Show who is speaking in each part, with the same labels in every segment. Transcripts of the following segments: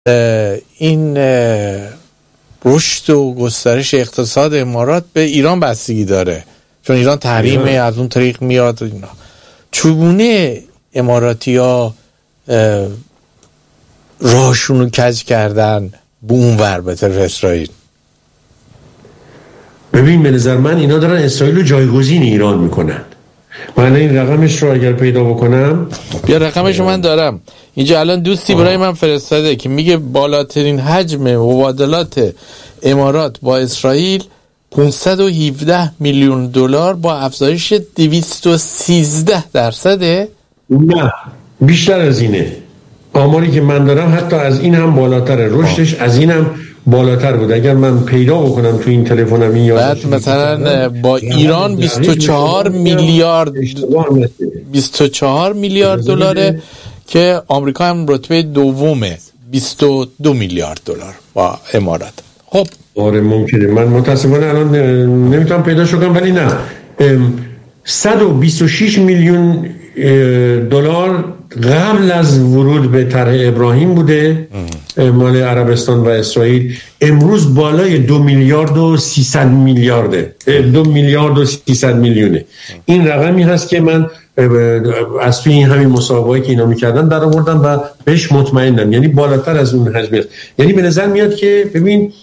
Speaker 1: این رشد و گسترش اقتصاد امارات به ایران بستگی داره، چون ایران تحریم از اون طریق میاد. اینا چگونه اماراتی ها راهشون رو کج کردن به اون ور به طرف اسرائیل؟
Speaker 2: ببین به نظر من اینا دارن اسرائیل رو جایگزین ایران میکنن. من این رقمش رو اگر پیدا بکنم،
Speaker 1: بیا رقمش رو من دارم اینجا الان، دوستی برای من فرستاده که میگه بالاترین حجم مبادلات امارات با اسرائیل 517 میلیون دلار با افزایش 213%.
Speaker 2: نه بیشتر از اینه. آماری که من دارم حتی از این هم بالاتره، رشدش از این هم بالاتر بود. اگر من پیدا بکنم تو این تلفنم این
Speaker 1: بعد مثلا با ایران 24 میلیارد دلاره که آمریکا هم رتبه دومه 22 میلیارد دلار با امارات. خب
Speaker 2: آره ممکنه، من متاسفانه الان نمیتونم پیداش کنم، ولی نه 126 میلیون دلار قبل از ورود به طرح ابراهیم بوده مال عربستان و اسرائیل. امروز بالای 2 میلیارد و 300 میلیارده، 2 میلیارد و 300 میلیونه. این رقمی هست که من از توی این همین مسابقه‌ای که اینا میکردن در آوردم و بهش مطمئنم، یعنی بالاتر از اون حجم است. یعنی به نظر میاد که ببین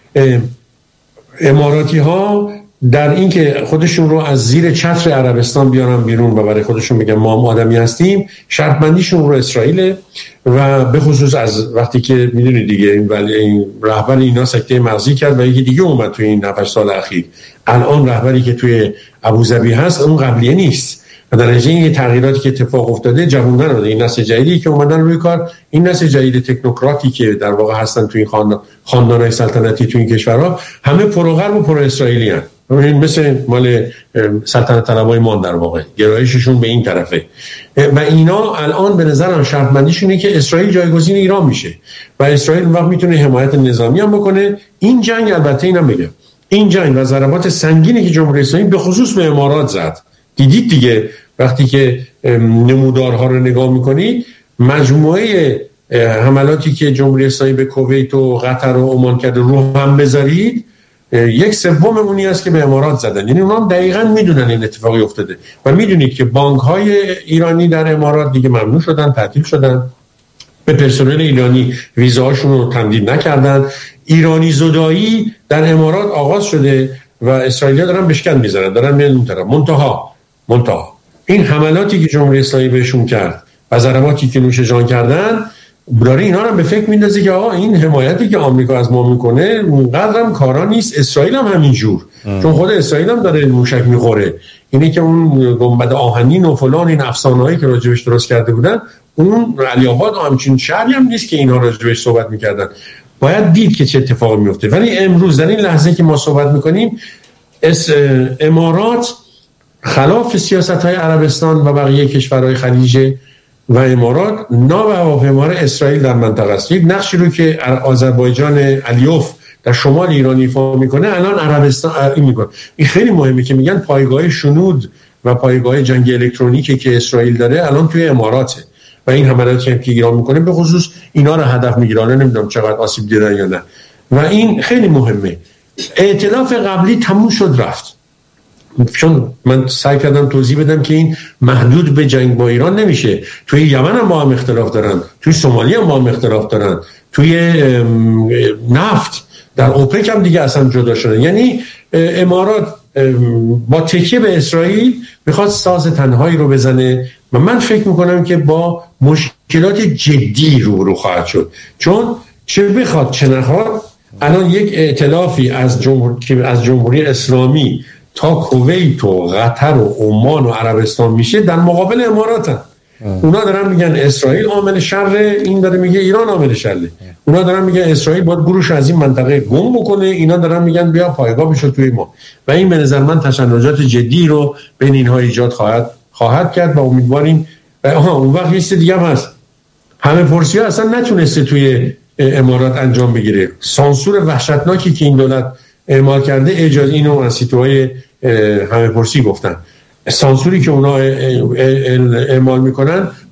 Speaker 2: اماراتی ها در این که خودشون رو از زیر چتر عربستان بیارن بیرون و برای خودشون میگن ما هم آدمی هستیم، شرط بندیشون رو اسرائیل و به خصوص از وقتی که میدونید دیگه این رهبر اینا سکته مغزی کرد و یکی دیگه اومد توی این 7 سال اخیر. الان رهبری که توی ابوظبی هست اون قبلیه نیست و در نتیجه این تغییراتی که اتفاق افتاده جووندن رو این نسل جدیدی که اومدن روی کار، این نسل جدید تکنوکراتی که در واقع هستن توی خاندان‌های سلطنتی توی این کشورها، همه پروغرب و پرو اسرائیلی هستن. مثل مال سلطنت طلبای ما در واقع گرایششون به این طرفه و اینا الان به نظرم شرط بندیشونه که اسرائیل جایگزین ایران میشه و اسرائیل وقت میتونه حمایت نظامی هم بکنه. این جنگ البته اینم بگم، این جنگ و ضربات سنگینی که جمهوری اسلامی به خصوص به امارات زد، دیدید دیگه وقتی که نمودارها رو نگاه میکنی، مجموعه حملاتی که جمهوری اسلامی به کویت و قطر و عمان کرده رو هم بذارید 1/3 اونی است که به امارات زدن. یعنی اونا هم دقیقاً میدونن این اتفاقی افتاده و میدونید که بانک‌های ایرانی در امارات دیگه ممنوع شدن، تعطیل شدن، به پرسنل ایرانی ویزاهاشون رو تمدید نکردن. ایرانی زدایی در امارات آغاز شده و اسرائیلی‌ها دارن بشکن میزنن، دارن میان اون طرف. منتها این حملاتی که جمهوری اسلامی بهشون کرد و ضرباتی که نوش جان کردن برای اینا هم به فکر میندازه که آقا این حمایتی که آمریکا از ما میکنه اونقدر هم کارا نیست. اسرائیل هم همینجور، چون خود اسرائیل هم داره موشک میخوره. اینه که اون گنبد آهنین و فلان این افسانه‌هایی که راجبش درست کرده بودن، اون علی آباد همچین شهری هم نیست که اینا راجبش صحبت میکردن. باید دید که چه اتفاقی میفته. ولی امروز در این لحظه که ما صحبت میکنیم امارات خلاف سیاست‌های عربستان و بقیه کشورهای خلیج و امارات نابه‌هواپیمای اسرائیل در منطقه است. یک نقشی رو که آذربایجان الیوف در شمال ایران ایفا میکنه الان عربستان این میکنه. این خیلی مهمه که میگن پایگاه شنود و پایگاه جنگی الکترونیکی که اسرائیل داره الان توی اماراته و این حملاتی هم که ایران میکنه به خصوص اینا رو هدف میگیره. نمیدونم چقدر آسیب دیدن یا نه و این خیلی مهمه. ائتلاف قبلی تموم شد رفت، چون من سعی کردم توضیح بدم که این محدود به جنگ با ایران نمیشه. توی یمن هم با هم اختلاف دارن، توی سومالی هم با هم اختلاف دارن، توی نفت در اوپک هم دیگه اصلا جدا شدن. یعنی امارات با تکیه به اسرائیل میخواد ساز تنهایی رو بزنه و من فکر میکنم که با مشکلات جدی رو خواهد شد، چون چه بخواد چه نخواد الان یک ائتلافی از جمهوری اسلامی تا کویت و قطر و عمان و عربستان میشه در مقابل امارات. اونا دارن میگن اسرائیل عامل شره، این داره میگه ایران عامل شره. اونا دارن میگن اسرائیل باید گروش از این منطقه گم بکنه، اینا دارن میگن بیا پایگاه بشه توی ما. و این به نظر من تشنجات جدی رو بین اینها ایجاد خواهد کرد و امیدواریم. اون وقت یه چیز دیگه هم هست، همه پرسی‌ها اصلا نتونسته توی امارات انجام بگیره. سانسور وحشتناکی که این دولت اعمال کرده، اجازه اینو از سیتوهای همه پرسی گفتن، سانسوری که اونا اعمال میکنن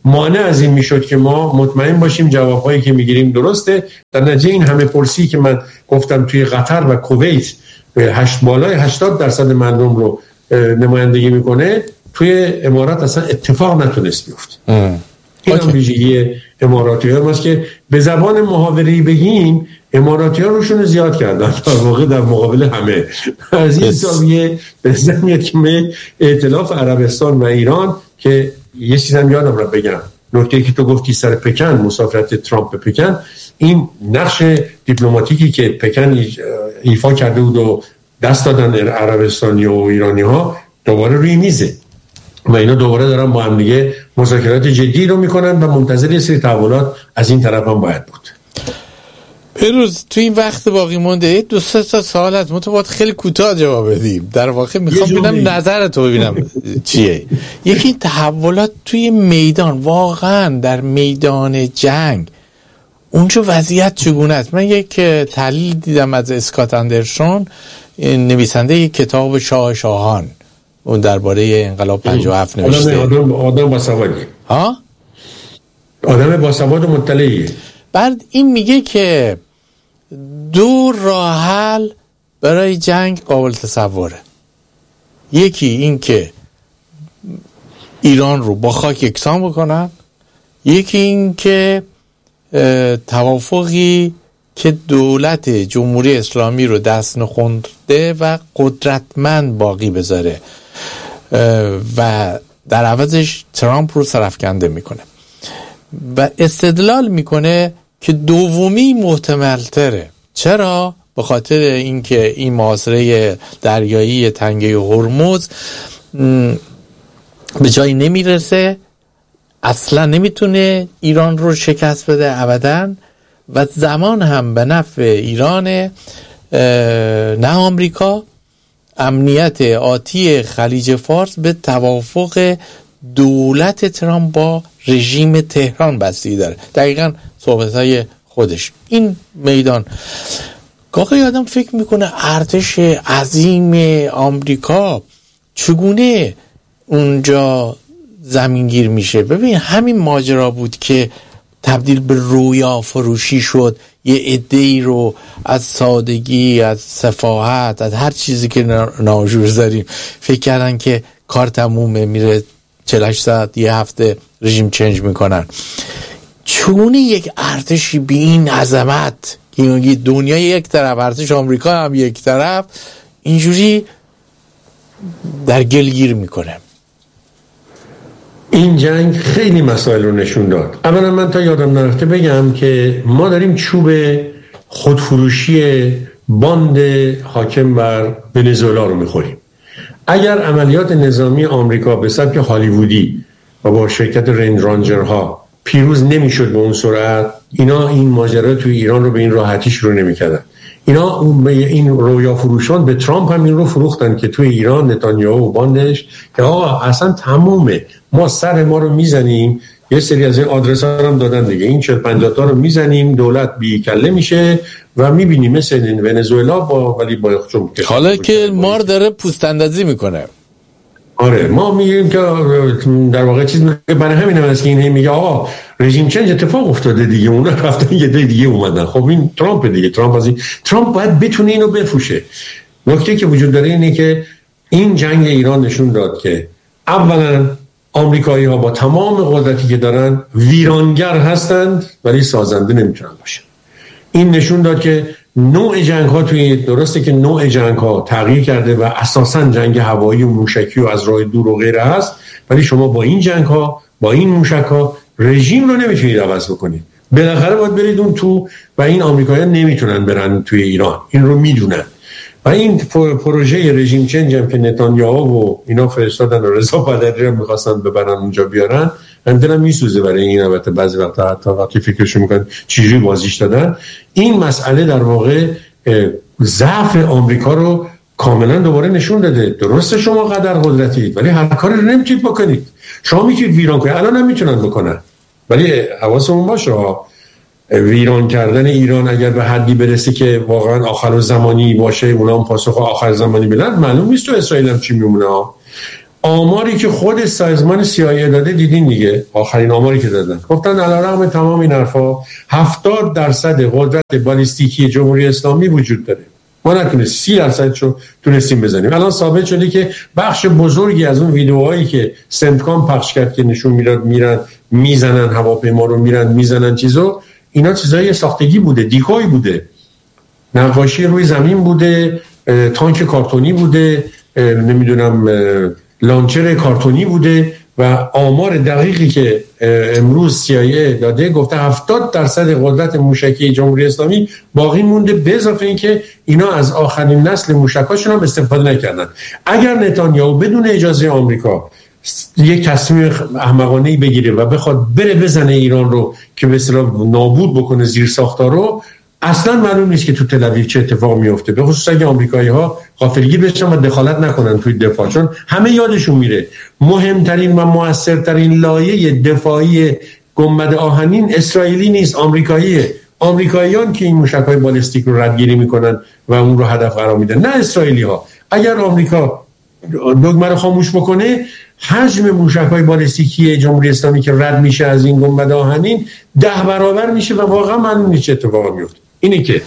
Speaker 2: مانع از این میشد که ما مطمئن باشیم جوابهایی که میگیریم درسته. در نتیجه این همه پرسی که من گفتم توی قطر و کویت بالای 80% مردم رو نمایندگی میکنه، توی امارات اصلا اتفاق نتونست بیفته. این هم ویژگی اماراتی ها هست که به زبان محاوری بگیم اماراتی ها روشون زیاد کردن در واقع در مقابل همه. از این زاویه به نظر میاد که ائتلاف عربستان و ایران، که یه چیز هم یادم را بگم، نکته که تو گفتی سر پکن، مسافرت ترامپ به پکن، این نقش دیپلماتیکی که پکن ایفا کرده بود و دست دادن عربستانی و ایرانی ها دوباره روی میزه و اینا دوباره دارن با هم دیگه مذاکرات جدی رو میکنن و منتظر یه سری تحولات از این طرف هم باید بود.
Speaker 1: پیروز تو این وقت باقی مونده 2-3 تا سوال هست، تو باید خیلی کوتاه جواب بدیم. در واقع میخوام ببینم نظرتو ببینم چیه. یکی تحولات توی میدان، واقعا در میدان جنگ اونجا وضعیت چگونه است؟ من یک تحلیل دیدم از اسکات اندرسون، نویسنده یک کتاب شاه شاهان، اون درباره انقلاب 57 نوشته.
Speaker 2: آدم باسوادی.
Speaker 1: ها؟
Speaker 2: آدم باسواد و مطلعیه.
Speaker 1: بعد این میگه که 2 راه حل برای جنگ قابل تصوره. یکی این که ایران رو با خاک یکسان بکنن، یکی این که توافقی که دولت جمهوری اسلامی رو دست نخورده و قدرتمند باقی بذاره و در عوضش ترامپ رو سرفکنده میکنه و استدلال میکنه که دومی محتمل تره. چرا؟ به خاطر اینکه این محاصره دریایی تنگه هرمز به جایی نمیرسه، اصلا نمیتونه ایران رو شکست بده ابداً و زمان هم به نفع ایرانه نه آمریکا. امنیت آتی خلیج فارس به توافق دولت ترامپ با رژیم تهران بستگی داره. دقیقاً صحبت‌های خودش. این میدان گاهی آدم فکر میکنه ارتش عظیم آمریکا چگونه اونجا زمینگیر میشه. ببین همین ماجرا بود که تبدیل به رویا فروشی شد. یه عده‌ای رو از سادگی، از سفاهت، از هر چیزی که نامشو بذاریم فکر کردن که کار تمومه، میره 48 ساعت یه هفته رژیم چنج میکنن. چونه یک ارتشی بی این عظمت که دنیا یک طرف، ارتش آمریکا هم یک طرف، اینجوری در گلگیر میکنه؟
Speaker 2: این جنگ خیلی مسائل رو نشون داد. اولا من تا یادم نرفته بگم که ما داریم چوب خودفروشی باند حاکم بر ونزوئلا رو میخوریم. اگر عملیات نظامی آمریکا به سبک هالیوودی و با شرکت رنج رانجرها پیروز نمیشد به اون سرعت، اینا این ماجرا توی ایران رو به این راحتی شروع نمیکردن. اینا این رویا فروشان به ترامپ هم این رو فروختن که توی ایران نتانیاهو و باندش که آقا اصلا تمومه، ما سر ما رو میزنیم. یه سری از این آدرس ها هم دادن دیگه، این 40-50 تا رو میزنیم، دولت بی کله میشه و میبینیم مثل ونزوئلا ولی با
Speaker 1: حالا که مار داره پوست اندازی میکنه.
Speaker 2: آره ما میگیم که در واقع چیز برای همین هم هست که این میگه آقا رژیم چنج اتفاق افتاده دیگه، اونا رفتن یه دیگه اومدن. خب این ترامپ دیگه، ترامپ باید بتونه اینو بفروشه. نکته که وجود داره اینه که این جنگ ایران نشون داد که اولا آمریکایی ها با تمام قدرتی که دارن ویرانگر هستند ولی سازنده نمیتونن باشن. این نشون داد که نوع جنگ ها درسته که نوع جنگ ها تغییر کرده و اساساً جنگ هوایی و موشکی و از راه دور و غیره هست، ولی شما با این جنگ ها، با این موشک ها رژیم رو نمیتونید عوض بکنید. بالاخره باید برید اون تو و این آمریکایی‌ها نمیتونن برن توی ایران، این رو میدونن. و این پروژه رژیم چنج هم که نتانیاهو و اینا فرستادن و رضا پهلوی رو می‌خواستن ببرن اونجا بیارن، من دلم میسوزه برای این. البته بعضی وقتا حتی وقتی فکرشو میکنن چجوری بازیش دادن. این مسئله در واقع ضعف آمریکا رو کاملا دوباره نشون داده. درسته شما قدر قدرتید ولی هر کاری رو نمیتونید بکنید. شما میتونید ویران کنید، الان هم میتونن بکنن، ولی حواسمون باشه ویران کردن ایران اگر به حدی برسه که واقعا آخر زمانی باشه، اونا هم پاسخ آخر زمانی بدن، معلوم نیست تو اسرائیل هم چی میمونه. آماری که خود سازمان CIA داده دیدین دیگه، آخرین آماری که دادن گفتن علیرغم تمام این حرفا 70% قدرت بالیستیکی جمهوری اسلامی وجود داره. ما نتونستیم 30% رو تونستیم بزنیم. الان ثابت شده که بخش بزرگی از اون ویدیوهایی که سنتکام پخش کرد که نشون میداد میرن میزنن هواپیما رو، میرن میزنن چیزو، اینا چیزای ساختگی بوده، دیکوی بوده، نقاشی روی زمین بوده، تانک کارتونی بوده، نمیدونم لانچر کارتونی بوده و آمار دقیقی که امروز CIA داده گفته 70% قدرت موشکی جمهوری اسلامی باقی مونده، به اضافه اینکه اینا از آخرین نسل موشکاشون هم استفاده نکردن. اگر نتانیاهو بدون اجازه آمریکا یک تصمیم احمقانه‌ای بگیره و بخواد بره بزنه ایران رو که به اصطلاح نابود بکنه زیر ساختار رو، اصلا معلوم نیست که تو تل آویو چه اتفاق میفته، به خصوص اگه آمریکایی‌ها غافلگیر بشن و دخالت نکنن توی دفاع، چون همه یادشون میره مهمترین و موثرترین لایه دفاعی گنبد آهنین اسرائیلی نیست، آمریکاییه. آمریکاییان که این موشک‌های بالستیک رو ردگیری میکنن و اون رو هدف قرار میدن، نه اسرائیلی‌ها. اگر آمریکا دگمه رو خاموش بکنه، حجم موشک‌های بالستیکی جمهوری اسلامی که رد میشه از این گنبد آهنین 10 برابر میشه و واقعا معلوم نیست چه اتفاقی میفته. اینی که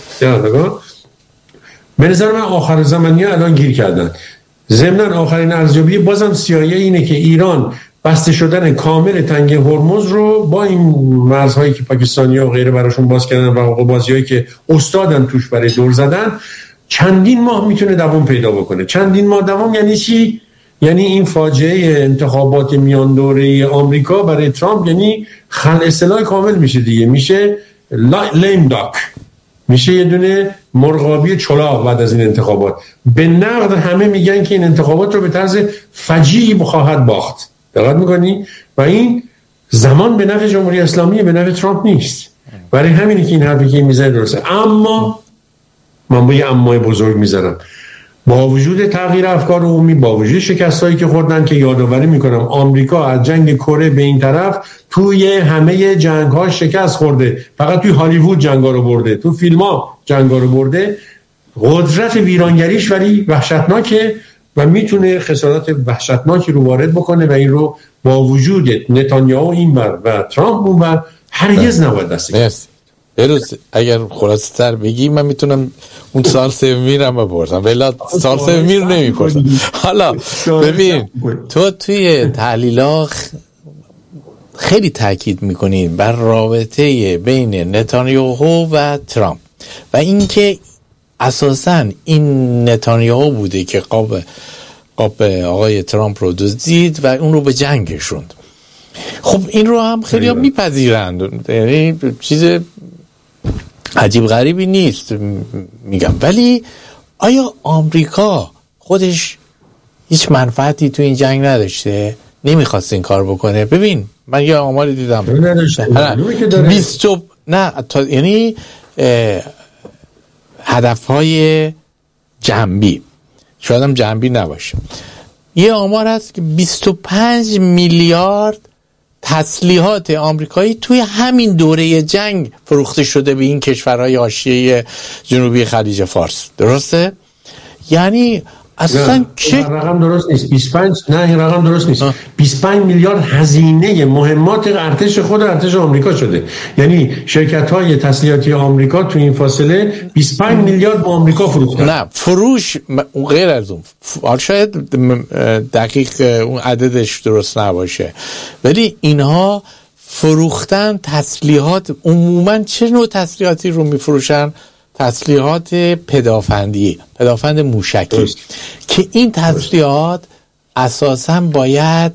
Speaker 2: به نظر من آخر زمانی‌ها الان گیر کردن. ضمن آخرین ارزیابی بازم CIA اینه که ایران بسته شدن کامل تنگه هرمز رو با این مرزهایی که پاکستانی‌ها و غیره براشون باز کردن و حقوق‌بازی‌هایی که استادن توش برای دور زدن، چندین ماه میتونه دوام پیدا بکنه. چندین ماه دوام یعنی چی؟ یعنی این فاجعه انتخابات میان دوره آمریکا برای ترامپ یعنی خلع اصطلاح کامل میشه دیگه، میشه لیم داک، میشه یه دونه مرغابی چلاق بعد از این انتخابات. به نقد همه میگن که این انتخابات رو به طرز فجیعی خواهد باخت. دقت میکنی؟ و این زمان به نفع جمهوری اسلامی، به نفع ترامپ نیست. برای همینه که این حرفی که میزنه درسته. اما من با یه امای بزرگ میذارم، با وجود تغییر افکار عمومی، با وجود شکستایی که خوردن، که یادآوری میکنم آمریکا از جنگ کره به این طرف توی همه جنگ‌ها شکست خورده، فقط توی هالیوود جنگا رو برده، تو فیلم‌ها جنگا رو برده. قدرت ویرانگریش ولی وحشتناکه و میتونه خسارات وحشتناکی رو وارد بکنه و این رو با وجود نتانیاهو اینور و ترامپ اونور هرگز نباید دست گرفت.
Speaker 1: بروز اگر خلاصه تر بگی من میتونم اون سال سومی رو بپرسم، ولی سال سومی رو نمیپرسم. حالا ببین تو توی تحلیلات خیلی تاکید میکنین بر رابطه بین نتانیاهو و ترامپ و اینکه اساساً این نتانیاهو بوده که قاب آقای ترامپ رو دزدید و اون رو به جنگ کشوند. خب این رو هم خیلی ها میپذیرند، یعنی چیز عجیب غریبی نیست میگم، ولی آیا آمریکا خودش هیچ منفعتی تو این جنگ نداشته؟ نمیخواست این کار بکنه؟ ببین من یه آماری دیدم یعنی هدفهای جنبی، شاید هم جنبی نباشه، یه آمار هست که 25 میلیارد تسلیحات آمریکایی توی همین دوره جنگ فروخته شده به این کشورهای حاشیه جنوبی خلیج فارس. درسته؟ یعنی اصلا
Speaker 2: این رقم درست نیست. 25 نه این رقم درست نیست. 25 میلیارد هزینه مهمات ارتش خود ارتش آمریکا شده. یعنی شرکت‌های تسلیحاتی آمریکا تو این فاصله 25 میلیارد به آمریکا فروختن.
Speaker 1: نه فروش غیر از اون، شاید دقیق اون عددش درست نباشه، ولی اینها فروختن تسلیحات. عموما چه نوع تسلیحاتی رو میفروشن؟ تسلیحات پدافند موشکی که این تسلیحات اساساً باید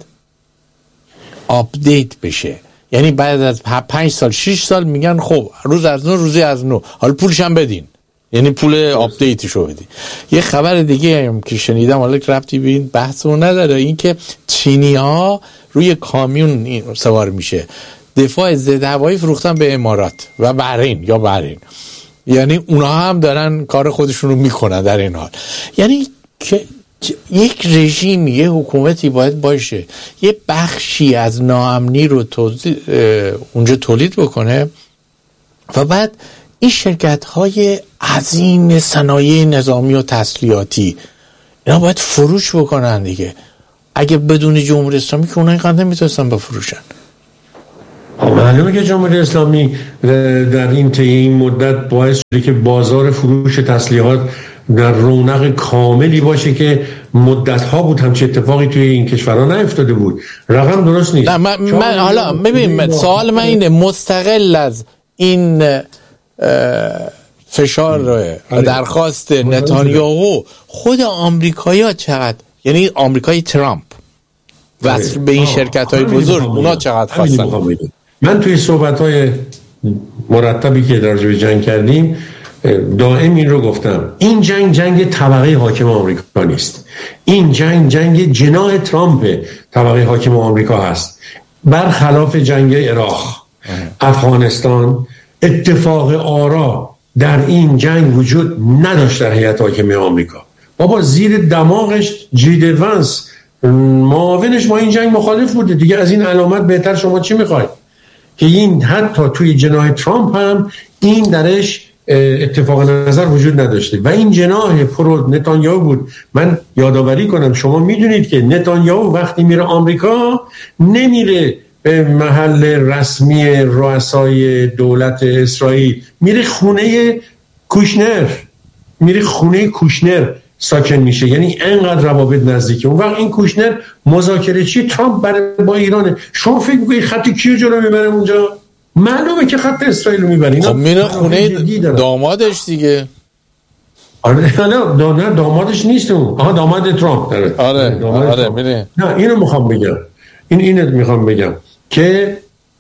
Speaker 1: آپدیت بشه، یعنی بعد از 5 سال 6 سال میگن خب روز از نو روزی از نو، حالا پولش هم بدین، یعنی پول آپدیتشو بدین. یه خبر دیگه هم که شنیدم، حالا ربطی به این بحثمون نداره، این که چینی‌ها روی کامیون سوار میشه دفاع ضد هوایی فروختن به امارات و بحرین، یعنی اونا هم دارن کار خودشون رو میکنن در این حال. یعنی که یک رژیم، یه حکومتی باید باشه یه بخشی از ناامنی رو اونجا تولید بکنه و بعد این شرکت‌های عظیم صنایع نظامی و تسلیحاتی اینا باید فروش بکنن دیگه. اگه بدون جمهوری اسلامی که اونها اینقدر نمیتونستن بفروشن.
Speaker 2: معلومه که جمهوری اسلامی در این طی این مدت باعث شده که بازار فروش تسلیحات در رونق کاملی باشه که مدت‌ها بود همچه اتفاقی توی این کشورها نیفتاده بود. رقم درست نیست.
Speaker 1: نه من حالا ببین سوال من اینه، مستقل از این فشار درخواست نتانیاهو، خود آمریکایی‌ها چقدر، یعنی آمریکای ترامپ وصل به این شرکت‌های بزرگ، اونا چقدر خواستن؟
Speaker 2: من توی صحبت‌های مرتبی که در به جنگ کردیم دائم این رو گفتم، این جنگ طبقه حاکم آمریکا نیست، این جنگ جناح ترامپ طبقه حاکم آمریکا هست. برخلاف جنگ عراق، افغانستان، اتفاق آرا در این جنگ وجود نداشت در هیئت حاکمه آمریکا. بابا زیر دماغش جید ونس معاونش با این جنگ مخالف بوده دیگه. از این علامت بهتر شما چی میخواید؟ که این حتی توی جناح ترامپ هم این درش اتفاق نظر وجود نداشته و این جناح پرو نتانیاهو بود. من یادآوری کنم، شما میدونید که نتانیاهو وقتی میره آمریکا نمیره به محل رسمی رؤسای دولت اسرائیل، میره خونه کوشنر ساکن میشه، یعنی انقدر روابط نزدیکه. اون وقت این کوشنر مذاکره چی ترامپ با ایرانه. شما فکر میکنید خط کیو جلو میبره اونجا؟ معلومه که خط اسرائیل رو میبره.
Speaker 1: خب میره خونه دامادش دیگه.
Speaker 2: آره نه دامادش نیست اون. داماد ترامپ داره.
Speaker 1: آره میره.
Speaker 2: نه اینو میخوام بگم، اینو میخوام بگم که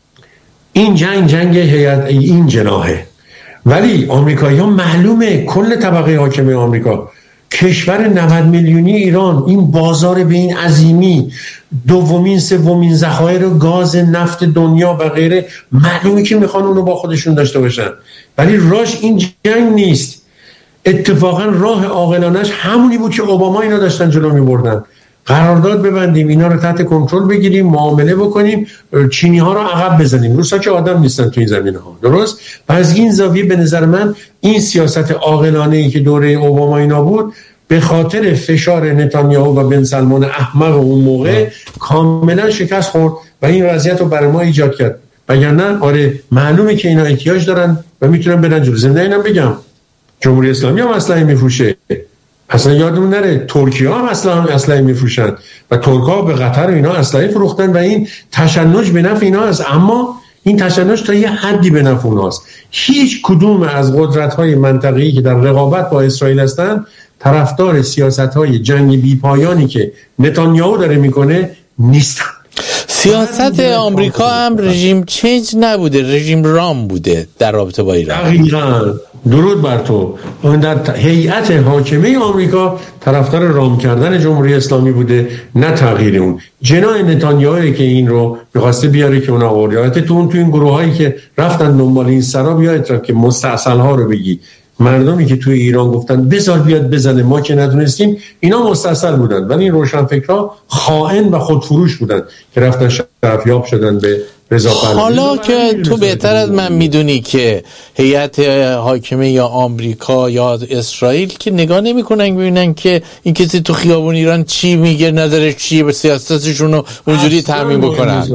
Speaker 2: این جنگ هیئت این جناحه، ولی آمریکایی‌ها معلومه کل طبقه حاکمه آمریکا، کشور 90 میلیونی ایران، این بازار به این عظیمی، دومین سومین ذخایر گاز نفت دنیا و غیره، معلومه که میخوان اونو با خودشون داشته باشن. ولی راش این جنگ نیست. اتفاقا راه عاقلانش همونی بود که اوباما اینا داشتن جلو میبردن. قرارداد ببندیم، اینا رو تحت کنترل بگیریم، معامله بکنیم، چینی ها رو عقب بزنیم. روسا که آدم نیستن تو این زمینه ها، درست؟ و از این زاویه به نظر من این سیاست عاقلانه ای که دوره اوباما اینا بود به خاطر فشار نتانیاهو و بن سلمان احمق اون موقع کاملا شکست خورد و این وضعیت رو برای ما ایجاد کرد. وگرنه آره معلومه که اینا احتیاج دارن و میتونن برن جلو. ضمن اینم بگم جمهوری اسلامی هم اسلحه میفروشه، اصلا یادمون نره ترکیه هم اسلحه میفروشن و ترک‌ها به قطر و اینا اسلحه فروختن و این تشنج به نفع اینا است. اما این تشنج تا یه حدی به نفع اوناست. هیچ کدوم از قدرت‌های منطقه‌ای که در رقابت با اسرائیل هستن طرفدار سیاست‌های جنگ بی‌پایانی که نتانیاهو داره میکنه نیستن.
Speaker 1: سیاست آمریکا هم رژیم چنج نبوده، رژیم رام بوده در رابطه با ایران.
Speaker 2: دقیقاً، درود بر تو. اون در هیئت حاکمه آمریکا طرفدار رام کردن جمهوری اسلامی بوده، نه تغییر اون. جناح نتانیاهو که این رو می‌خواسته بیاره که اون آوردیات تو این گروهایی که رفتن دنبال این سرا بیاد که مستعصل‌ها رو بگی. مردمی که توی ایران گفتن بذار بیاد بزنه ما که ندونستیم، اینا مستعصل بودن، ولی این روشنفکرها خائن و خودفروش بودن که رفتن شرفیاب شدن به رضا پهلوی.
Speaker 1: حالا که تو بهتر از من میدونی که هیئت حاکمه یا آمریکا یا اسرائیل که نگاه نمیکنن ببینن که این کسی تو خیابون ایران چی میگه، نظرش چیه، به سیاستشون رو اونجوری تعمین بکنن.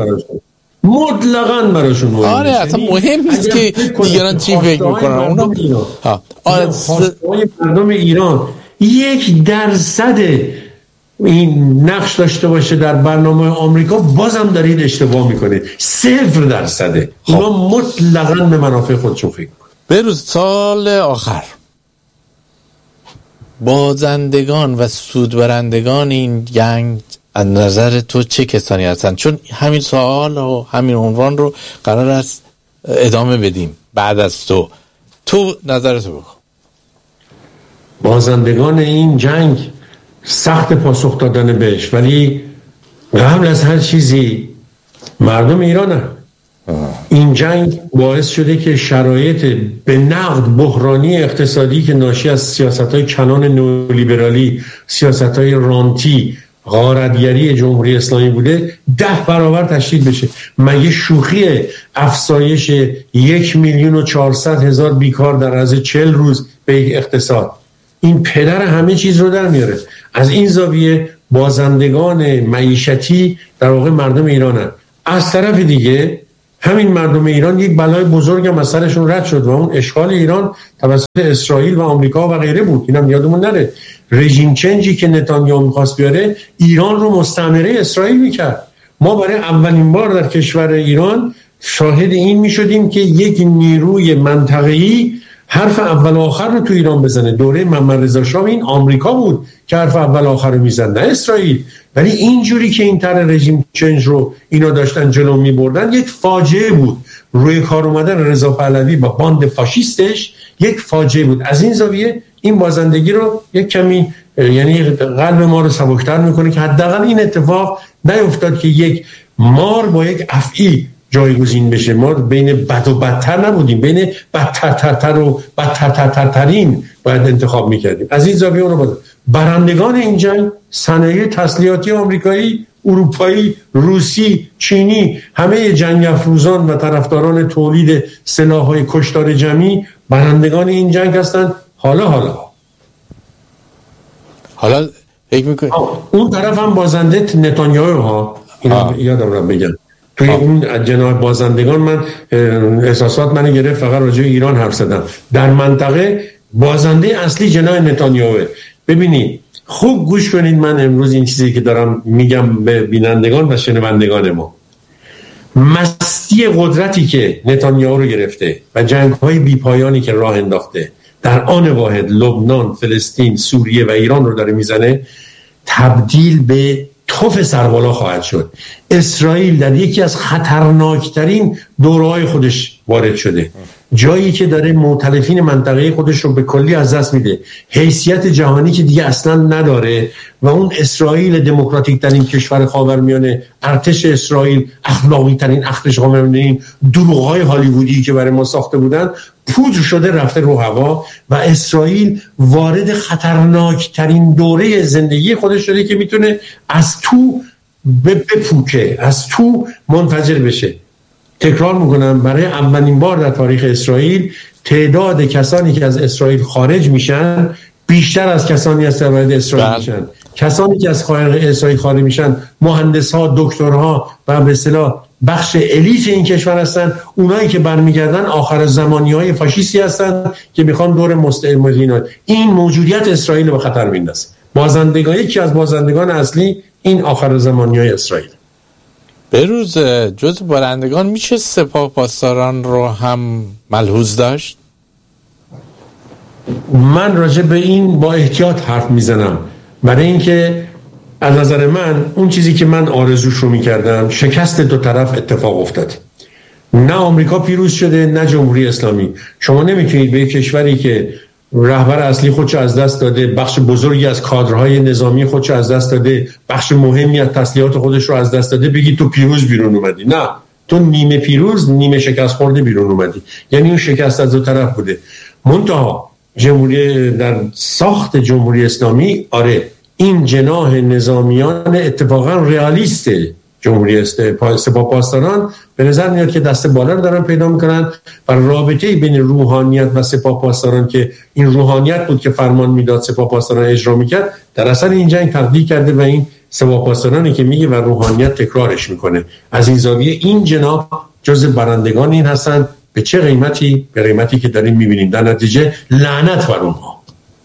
Speaker 2: مطلقاً براشون مهم.
Speaker 1: آره اصلا مهم نیست که دیگران چی فکر میکنن. اونا
Speaker 2: خواستهای مردم ایران 1% این نقش داشته باشه در برنامه آمریکا، بازم دارید اشتباه میکنید. 0%. اونا مطلقاً به منافع خودشون فکر میکنن.
Speaker 1: بروز سال آخر بازندگان و سودبرندگان این جنگ از نظر تو چه کسانی هستن؟ چون همین سوال و همین عنوان رو قرار است ادامه بدیم بعد از تو نظرتو بگو.
Speaker 2: بازندگان این جنگ سخت پاسخ دادن بهش، ولی قبل از هر چیزی مردم ایرانه. این جنگ باعث شده که شرایط به نقد بحرانی اقتصادی که ناشی از سیاست‌های کنان نئولیبرالی، سیاست‌های رانتی، غارتگری جمهوری اسلامی بوده 10 برابر تشدید بشه. مگه شوخی افزایش 1,400,000 بیکار در عرض 40 روز به یک اقتصاد؟ این پدر همه چیز رو در میاره. از این زاویه بازندگان معیشتی در واقع مردم ایرانن. از طرف دیگه همین مردم ایران یک بلای بزرگ هم از سرشون رد شد و اون اشغال ایران توسط اسرائیل و آمریکا و غیره بود. اینم یادمون نره رژیم چنجی که نتانیاهو می‌خواست بیاره ایران رو مستعمره اسرائیل میکرد. ما برای اولین بار در کشور ایران شاهد این میشدیم که یک نیروی منطقه‌ای حرف اول و آخر رو تو ایران بزنه. دوره محمد رضا شاه این آمریکا بود که حرف اول و آخر رو میزد، نه اسرائیل. ولی اینجوری که این طرح رژیم چنج رو اینا داشتن جلو میبردن یک فاجعه بود. روی کار اومدن رضا پهلوی با باند فاشیستش یک فاجعه بود. از این زاویه این بازندگی رو یک کمی یعنی قلب ما رو سبکتر میکنه که حداقل این اتفاق نیفتاد که یک مار با یک افعی جایگزین بشه. ما بین بد و بدتر نبودیم، بین بدترتر و بدترترین باید انتخاب میکردیم. از این زاویه اون رو بود. برندگان این جنگ صنایع تسلیحاتی آمریکایی، اروپایی، روسی، چینی، همه جنگ افروزان و طرفداران تولید سلاح‌های کشتار جمعی برندگان این جنگ هستند. حالا
Speaker 1: فکر می‌کنی
Speaker 2: اون طرف هم بازنده نتانیاهو ها، اینو یادم رو بگم. توی اون جناح بازندگان من احساسات منو گرفت، فقط راجع به ایران حرف زدم. در منطقه بازنده اصلی جناح نتانیاهوه. ببینید خوب گوش کنید، من امروز این چیزی که دارم میگم به بینندگان و شنوندگان ما، مستی قدرتی که نتانیاهو رو گرفته و جنگ‌های بی‌پایانی که راه انداخته در آن واحد لبنان، فلسطین، سوریه و ایران رو داره میزنه، تبدیل به توف سربالا خواهد شد. اسرائیل در یکی از خطرناکترین دوره‌های خودش وارد شده، جایی که داره مؤتلفین منطقه خودش رو به کلی از دست میده، حیثیت جهانی که دیگه اصلا نداره و اون اسرائیل دموکراتیک ترین کشور خاورمیانه، ارتش اسرائیل اخلاقی ترین ارتش خاورمیانه، دروغ‌های هالیوودی که برای ما ساخته بودن پودر شده رفته رو هوا و اسرائیل وارد خطرناک ترین دوره زندگی خودش شده که میتونه از تو بپوکه، از تو منفجر بشه. تکرار میکنم، برای اولین بار در تاریخ اسرائیل تعداد کسانی که از اسرائیل خارج میشن بیشتر از کسانی از وارد اسرائیل میشن. کسانی که از اسرائیل خارج میشن مهندس‌ها، دکترها و به اصطلاح بخش الیت این کشور هستن. اونایی که برمیگردن آخر زمانی‌های فاشیستی هستن که میخوان دور مستعمرین. این موجودیت اسرائیل به خطر میندازه. بازندگان، یکی از بازندگان اصلی این آخر زمانی‌های اسرائیل.
Speaker 1: بروز جزء برندگان میشه سپاه پاسداران رو هم ملحوظ داشت؟
Speaker 2: من راجع به این با احتیاط حرف میزنم، برای اینکه از نظر من اون چیزی که من آرزوش رو میکردم شکست دو طرف اتفاق افتاد. نه آمریکا پیروز شده نه جمهوری اسلامی. شما نمیتونید به کشوری که رهبر اصلی خودشو از دست داده، بخش بزرگی از کادرهای نظامی خودشو از دست داده، بخش مهمی از تسلیحات خودش رو از دست داده، بگی تو پیروز بیرون اومدی. نه، تو نیمه پیروز نیمه شکست خورده بیرون اومدی. یعنی اون شکست از دو طرف بوده. منتها جمهوری در ساخت جمهوری اسلامی، آره این جناح نظامیان اتفاقا رئالیسته. جمهوری سپاه پاسداران به نظر میاد که دست بالا رو دارن پیدا میکنن و رابطه بین روحانیت و سپاه پاسداران که این روحانیت بود که فرمان میداد سپاه پاسداران اجرا میکرد، در اصل این جنگ تبدیل کرده و این سپاه پاسدارانی که میگه و روحانیت تکرارش میکنه. از این زاویه این جناح جزء برندگان این هستن. به چه قیمتی؟ به قیمتی که داریم میبینیم. در نتیجه لعنت بر اونها.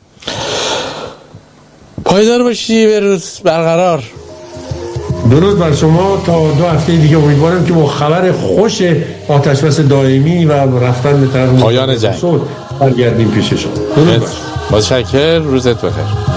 Speaker 1: پایدار باشی، بروز برقرار.
Speaker 2: درود بر شما. تا 2 هفته دیگه امیدوارم که با خبر خوش آتشبس دائمی و رفتن به طرف
Speaker 1: پایان جنگ
Speaker 2: برگردیم پیش شما. درود بر شما.
Speaker 1: متشکرم. روزت بخیر.